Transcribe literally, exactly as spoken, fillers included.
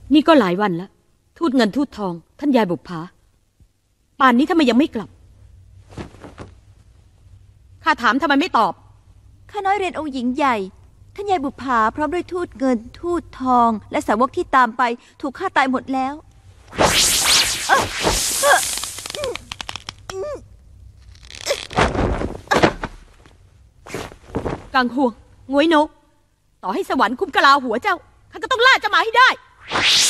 นี่ก็หลายวันแล้วทูตเงินทูตทองท่านยายบุปผาป่านนี้ทำไมยังไม่กลับข้าถามทำไมไม่ตอบข้าน้อยเรียนองค์หญิงใหญ่ท่านยายบุปผาพร้อมด้วยทูตเงินทูตทองและสาวกที่ตามไปถูกฆ่าตายหมดแล้วกังหวงงวยโนต่อให้สวรรค์คุ้มกะลาหัวเจ้าข้าก็ต้องล่าเจ้ามาให้ได้